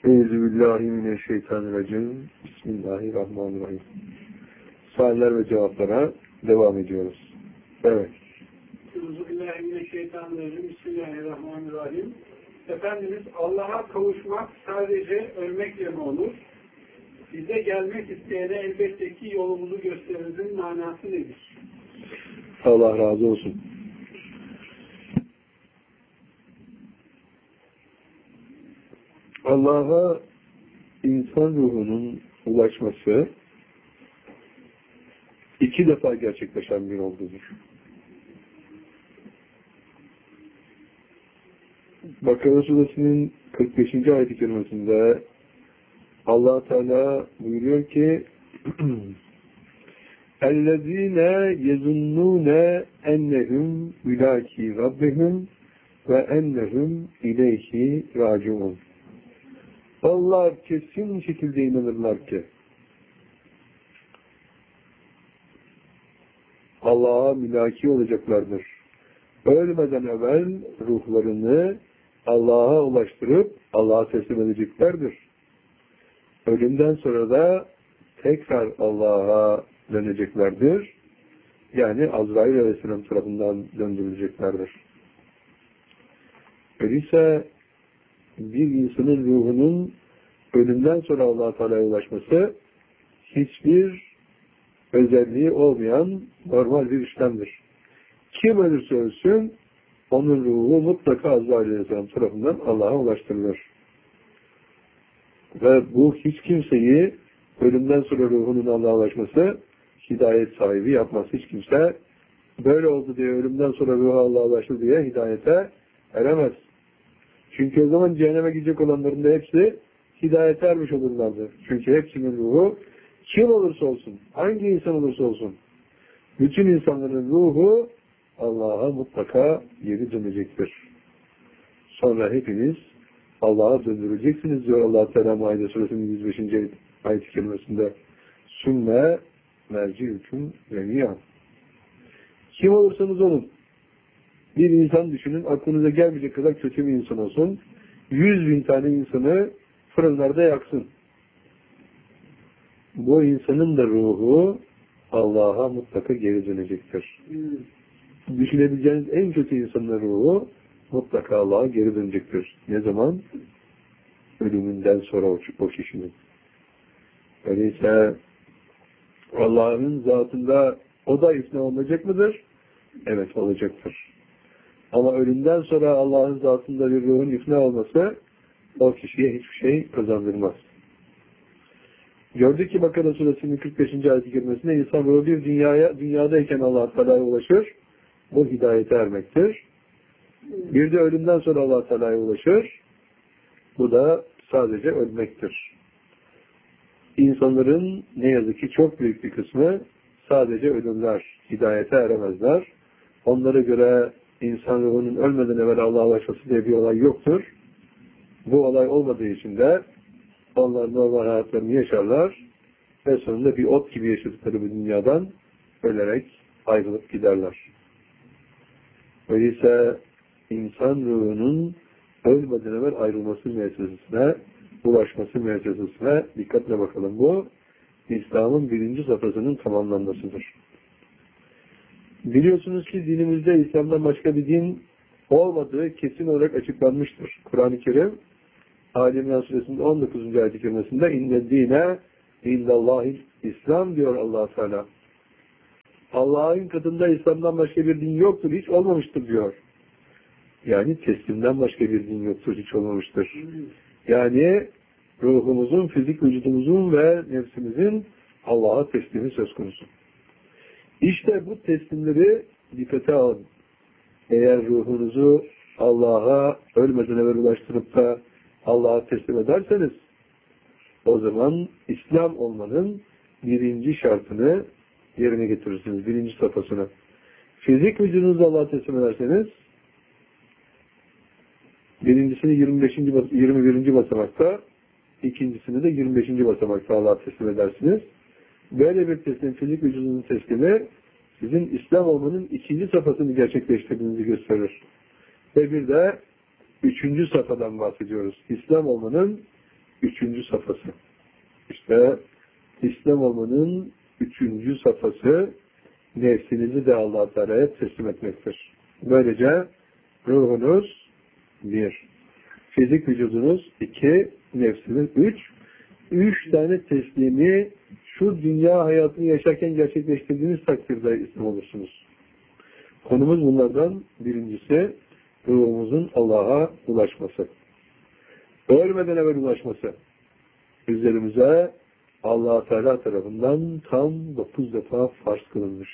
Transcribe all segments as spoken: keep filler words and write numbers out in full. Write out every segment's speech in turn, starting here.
Euzubillahimineşşeytanirracim. Bismillahirrahmanirrahim. Sualler ve cevaplara devam ediyoruz. Evet. Euzubillahimineşşeytanirracim. Bismillahirrahmanirrahim. Efendimiz, Allah'a kavuşmak sadece ölmekle mi olur? Bize gelmek isteyene elbette ki yolumuzu gösterimizin manası nedir? Allah razı olsun. Allah'a insan ruhunun ulaşması iki defa gerçekleşen bir olgudur. Bakara Suresi'nin kırk beşinci ayet-i kerimesinde Allah Teala buyuruyor ki اَلَّذ۪ينَ يَزُنُّونَ اَنَّهُمْ مُلَاكِي رَبِّهِمْ وَاَنَّهُمْ اِلَيْهِ رَاجِعُونَ. Onlar kesin şekilde inanırlar ki Allah'a mülaki olacaklardır. Ölmeden evvel ruhlarını Allah'a ulaştırıp Allah'a teslim edeceklerdir. Ölümden sonra da tekrar Allah'a döneceklerdir. Yani Azrail Aleyhisselam tarafından döndürüleceklerdir. Öyleyse bir insanın ruhunun ölümden sonra Allah-u Teala'ya ulaşması hiçbir özelliği olmayan normal bir işlemdir. Kim ölürse ölsün onun ruhu mutlaka Azrail Aleyhisselam tarafından Allah'a ulaştırılır. Ve bu hiç kimseyi ölümden sonra ruhunun Allah'a ulaşması hidayet sahibi yapmaz. Hiç kimse böyle oldu diye ölümden sonra ruhu Allah'a ulaştı diye hidayete eremez. Çünkü o zaman cehenneme gidecek olanların da hepsi hidayete ermiş olurlardı. Çünkü hepsinin ruhu kim olursa olsun, hangi insan olursa olsun, bütün insanların ruhu Allah'a mutlaka geri dönecektir. Sonra hepiniz Allah'a döndürüleceksiniz diyor Allah-u Teala Maide Suresinin yüz beşinci ayet-i kerimesinde. Sümme merci'üküm vemiyâ. Kim olursanız olun. Bir insan düşünün, aklınıza gelmeyecek kadar kötü bir insan olsun. Yüz bin tane insanı fırınlarda yaksın. Bu insanın da ruhu Allah'a mutlaka geri dönecektir. Hmm. Düşünebileceğiniz en kötü insanın ruhu mutlaka Allah'a geri dönecektir. Ne zaman? Ölümünden sonra o, o kişinin. Öyleyse Allah'ın zatında o da ifna olacak mıdır? Evet, olacaktır. Ama ölümden sonra Allah'ın zatında bir ruhun ifna olması o kişiye hiçbir şey kazandırmaz. Gördük ki Bakara Suresinin kırk beşinci ayet-i kerimesinde insan ruhu bir dünyaya, dünyadayken Allah-u Teala'ya ulaşır. Bu hidayete ermektir. Bir de ölümden sonra Allah-u Teala'ya ulaşır. Bu da sadece ölmektir. İnsanların ne yazık ki çok büyük bir kısmı sadece ölümler, hidayete eremezler. Onlara göre insan ruhunun ölmeden evvel Allah'a ulaşması diye bir olay yoktur. Bu olay olmadığı için de onlar normal hayatlarını yaşarlar ve sonunda bir ot gibi yaşadıkları bu dünyadan ölerek ayrılıp giderler. Öyleyse insan ruhunun ölmeden evvel ayrılması müessesesine, ulaşması müessesesine dikkatle bakalım. Bu İslam'ın birinci safhasının tamamlanmasıdır. Biliyorsunuz ki dinimizde İslam'dan başka bir din olmadığı kesin olarak açıklanmıştır. Kur'an-ı Kerim Ali İmran Suresinin on dokuzuncu ayet-i kerimesinde inne dine indallahil İslam diyor Allah Teala. Allah'ın katında İslam'dan başka bir din yoktur, hiç olmamıştır diyor. Yani teslimden başka bir din yoktur, hiç olmamıştır. Yani ruhumuzun, fizik vücudumuzun ve nefsimizin Allah'a teslimi söz konusu. İşte bu teslimleri dikkate alın. Eğer ruhunuzu Allah'a ölmeden evvel ulaştırıp da Allah'a teslim ederseniz o zaman İslam olmanın birinci şartını yerine getirirsiniz. Birinci safhasını. Fizik vücudunuzu Allah'a teslim ederseniz birincisini yirmi beşinci yirmi birinci basamakta, ikincisini de yirmi beşinci basamakta Allah'a teslim edersiniz. Böyle bir teslim, fizik vücudunun teslimi sizin İslam olmanın ikinci safhasını gerçekleştirdiğinizi gösterir. Ve bir de üçüncü safhadan bahsediyoruz. İslam olmanın üçüncü safhası. İşte İslam olmanın üçüncü safhası nefsinizi de Allah-u Teala'ya teslim etmektir. Böylece ruhunuz bir, fizik vücudunuz iki, nefsiniz üç, üç tane teslimi şu dünya hayatını yaşarken gerçekleştirdiğiniz takdirde İslam olursunuz. Konumuz bunlardan birincisi ruhumuzun Allah'a ulaşması. Ölmeden evvel ulaşması. Üzerimize Allah-u Teala tarafından tam dokuz defa farz kılınmış.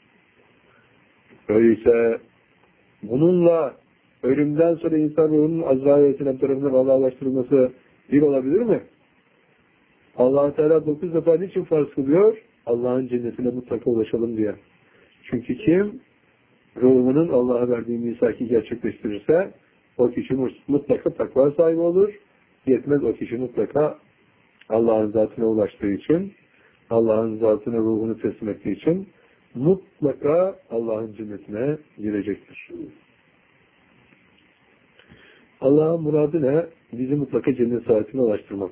Öyleyse bununla ölümden sonra insan ruhunun Azrail Aleyhisselam tarafından Allah'a ulaştırılması bir olabilir mi? Allah-u Teala dokuz defa niçin farz kılıyor? Allah'ın cennetine mutlaka ulaşalım diye. Çünkü kim ruhunun Allah'a verdiği misaki gerçekleştirirse o kişi mutlaka takva sahibi olur. Yetmez, o kişi mutlaka Allah'ın zatına ulaştığı için, Allah'ın zatına ruhunu teslim ettiği için mutlaka Allah'ın cennetine girecektir. Allah'ın muradı ne? Bizi mutlaka cennet saatine ulaştırmak.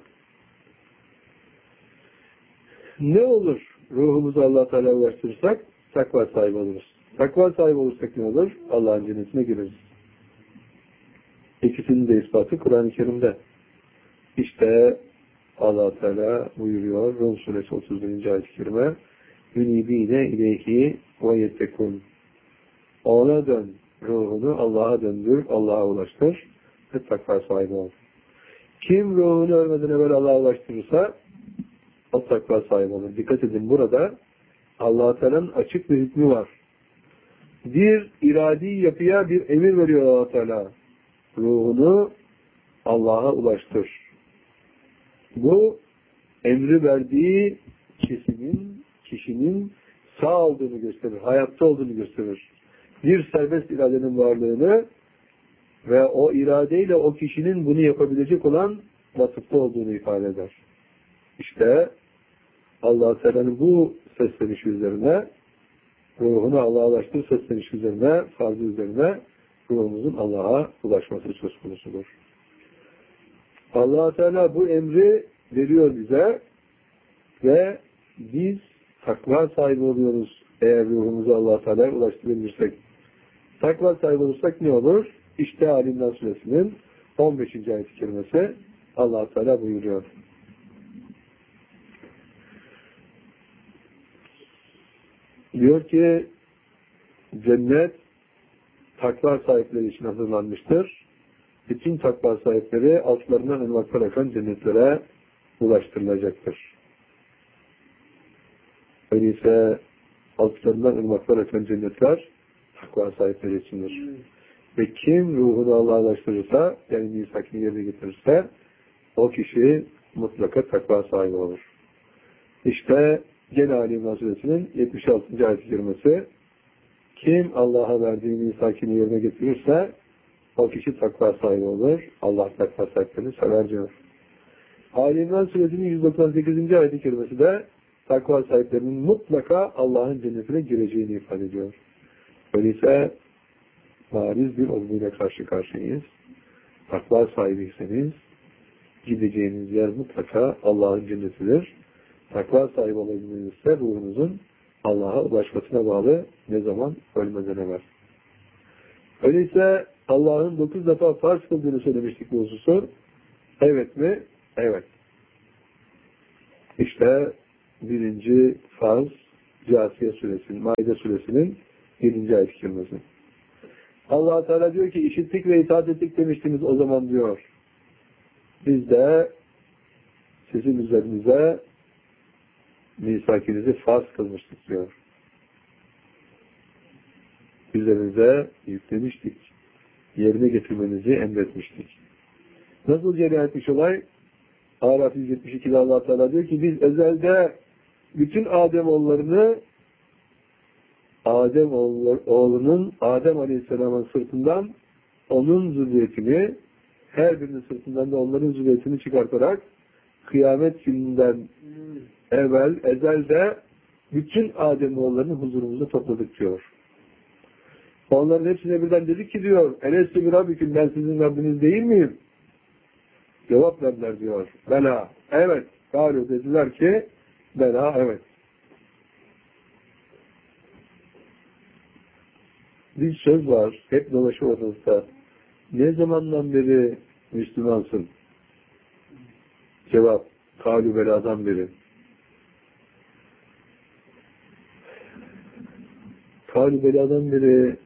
Ne olur ruhumuzu Allah-u Teala'ya ulaştırırsak takva sahibi oluruz. Takva sahibi olursak ne olur? Allah'ın cennetine gireriz. İkisinin de ispatı Kur'an-ı Kerim'de. İşte Allah-u Teala buyuruyor Rum suresi otuz birinci ayet-i kerime Ünibine ileyhi ve yettekun. Ona dön, ruhunu Allah'a döndür, Allah'a ulaştır ve takva sahibi ol. Kim ruhunu ölmeden evvel Allah'a ulaştırırsa o takva sahibi olur. Dikkat edin, burada Allah-u Teala'nın açık bir hükmü var. Bir iradi yapıya bir emir veriyor Allah-u Teala. Ruhunu Allah'a ulaştır. Bu emri verdiği kişinin, kişinin sağ olduğunu gösterir, hayatta olduğunu gösterir. Bir serbest iradenin varlığını ve o iradeyle o kişinin bunu yapabilecek olan vasıfta olduğunu ifade eder. İşte Allah-u Teala'nın bu seslenişi üzerine, ruhunu Allah'a ulaştığı seslenişi üzerine, farzı üzerine ruhumuzun Allah'a ulaşması söz konusudur. Allah-u Teala bu emri veriyor bize ve biz takva sahibi oluyoruz eğer ruhumuzu Allah-u Teala'ya ulaştırabilirsek. Takva sahibi olursak ne olur? İşte Ali İmran Suresinin on beşinci ayet-i kerimesi Allah-u Teala buyuruyor. Diyor ki cennet takva sahipleri için hazırlanmıştır. Bütün takva sahipleri altlarından ırmaklar akan cennetlere ulaştırılacaktır. Öyleyse altlarından ırmaklar akan cennetler takva sahipleri içindir. Hmm. Ve kim ruhunu Allah'a ulaştırırsa, yani misakini yerine getirirse o kişi mutlaka takva sahibi olur. İşte gene Ali İmran Suresinin yetmiş altıncı ayet-i kerimesi kim Allah'a verdiği misakini yerine getirirse o kişi takva sahibi olur. Allah takva sahiplerini sever diyor. Ali İmran Suresinin yüz doksan sekizinci ayet-i kerimesi de takva sahiplerinin mutlaka Allah'ın cennetine gireceğini ifade ediyor. Öyleyse bariz bir olguyla karşı karşıyayız. Takva sahibiyseniz gideceğiniz yer mutlaka Allah'ın cennetidir. Takva sahibi olabilmenizse ruhunuzun Allah'a ulaşmasına bağlı, ne zaman? Ölmeden evvel. Öyleyse Allah'ın dokuz defa farz kıldığını söylemiştik bu hususu. Evet mi? Evet. İşte birinci farz Câsiye Suresinin, Maide Suresinin birinci ayet-i kerimesi. Allah Teala diyor ki işittik ve itaat ettik demiştiniz o zaman diyor. Biz de sizin üzerinize misakinizi farz kılmıştık diyor. Üzerinize yüklemiştik. Yerine getirmenizi emretmiştik. Nasıl cereyan etmiş olay? Araf yüz yetmiş iki'de Allah Teala diyor ki biz ezelde bütün Adem oğullarını Adem oğlunun Adem Aleyhisselam'ın sırtından onun zürriyetini, her birinin sırtından da onların zürriyetini çıkartarak kıyamet gününden evvel ezelde bütün Adem oğullarını huzurumuzda topladık diyor. Onların hepsine birden dedik ki diyor Elestü bir Rabbiküm, ben sizin Rabbiniz değil miyim? Cevap verdiler diyor. Bela. Evet. Galu dediler ki bela evet. Bir söz var. Hep dolaşıyor orada. Ne zamandan beri Müslümansın? Cevap. Galu beladan beri. Galu beladan beri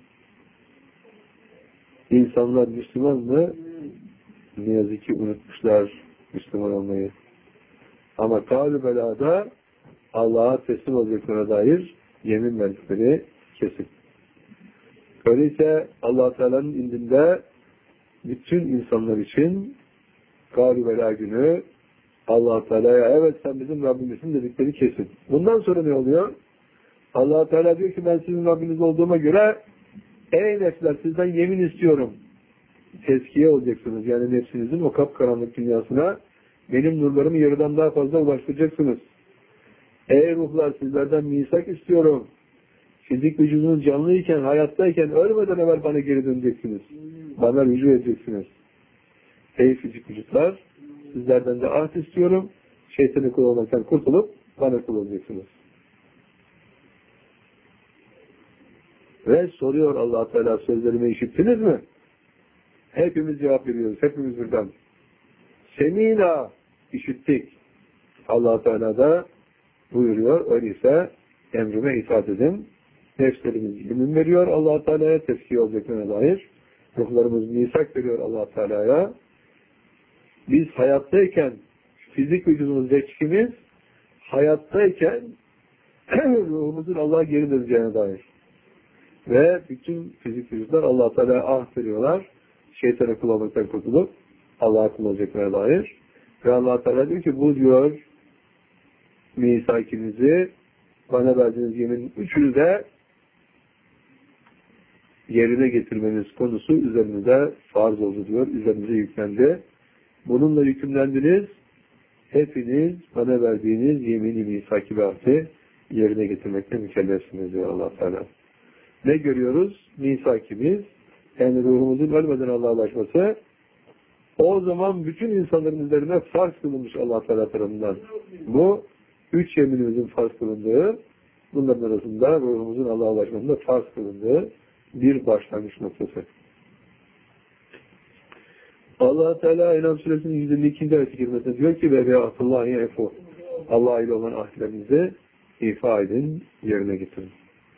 insanlar Müslüman mı? Ne yazık ki unutmuşlar Müslüman olmayı. Ama galu belada Allah'a teslim olacaklarına dair yemin verdikleri kesin. Öyleyse Allah Teala'nın indinde bütün insanlar için galu bela günü Allah Teala'ya evet sen bizim Rabbimizsin dedikleri kesin. Bundan sonra ne oluyor? Allah Teala diyor ki ben sizin Rabbiniz olduğuma göre ey nefsler sizden yemin istiyorum. Tezkiye olacaksınız. Yani nefsinizin o kapkaranlık dünyasına benim nurlarımı yarıdan daha fazla ulaştıracaksınız. Ey ruhlar sizlerden misak istiyorum. Fizik vücudunuz canlıyken, hayattayken ölmeden evvel bana geri döneceksiniz. Bana rücu edeceksiniz. Ey fizik vücutlar sizlerden de ahd istiyorum. Şeytanı kul olmaktan kurtulup bana kul olacaksınız. Ve soruyor Allah Teala sözlerimi işittiniz mi? Hepimiz cevap veriyoruz. Hepimiz birden. Semina işittik. Allah Teala da buyuruyor. Öyleyse emrime itaat edin. Nefslerimiz yemin veriyor Allah Teala'ya tezkiye olacaklarına dair. Ruhlarımız misak veriyor Allah Teala'ya. Biz hayattayken fizik vücudumuz reçkimiz hayattayken ruhumuzun Allah'a geri döneceğine dair. Ve bütün fizik vücutlar Allah Teala'ya ahd veriyorlar. Şeytana kul olmaktan kurtulup Allah'a kul olacaklarına dair. Ve Allah Teala diyor ki bu diyor misakinizi bana verdiğiniz yemin üçünü de yerine getirmeniz konusu üzerinize farz oldu diyor. Üzerinize yüklendi. Bununla yükümlendiniz. Hepiniz bana verdiğiniz yemini misaki ve ahdi yerine getirmekle mükellefsiniz diyor Allah Teala. Ne görüyoruz? Misakimiz yani ruhumuzun ölmeden Allah'a ulaşması o zaman bütün insanların üzerine farz kılınmış Allah Teala tarafından. Bu üç yeminimizin farz kılındığı bunların arasında ruhumuzun Allah'a ulaşmasında farz kılındığı bir başlangıç noktası. Allah Teala Enam Suresinin yüz elli ikinci ayet-i kerimesinde diyor ki ve be'atullahi efu Allah ile olan ahdlerinizi ifa edin, yerine getirin.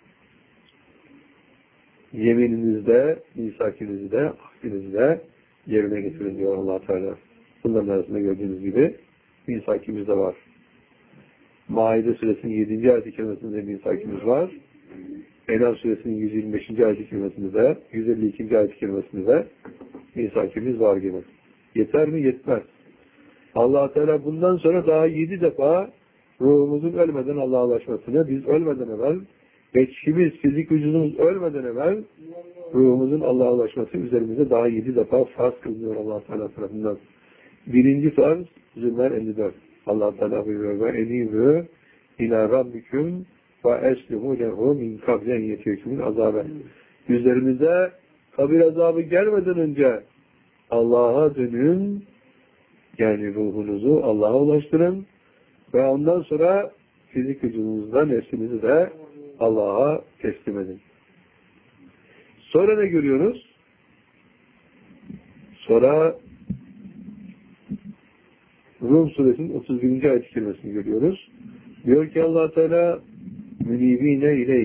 Yemininizde, misakinizde, ahdinizde yerine getirin diyor Allah Teala. Bunların arasında gördüğünüz gibi misakimiz de var. Maide Suresinin yedinci ayet-i kerimesinde misakimiz var. Enam Suresinin yüz yirmi beşinci ayet-i kerimesinde de, yüz elli ikinci ayet-i kerimesinde de misakimiz var gibi. Yeter mi? Yetmez. Allah Teala bundan sonra daha yedi defa ruhumuzun ölmeden Allah'a ulaşmasını, biz ölmeden evvel, geçişimiz, fizik vücudumuz ölmeden evvel ruhumuzun Allah'a ulaşması üzerimize daha yedi defa farz kılınıyor Allah Teala tarafından. Birinci farz, Zümer elli dört. Allah Teala buyuruyor ve enîbû ilâ rabbiküm ve eslimû lehu min kablen yetiyekümün azabe. Üzerimize kabir azabı gelmeden önce Allah'a dönün, yani ruhunuzu Allah'a ulaştırın ve ondan sonra fizik vücudunuzda nefsinizi de Allah'a teslim edin. Sonra ne görüyoruz? Sonra Rum suresinin otuz birinci ayet-i kerimesini görüyoruz. Diyor ki Allah Teala münibine ile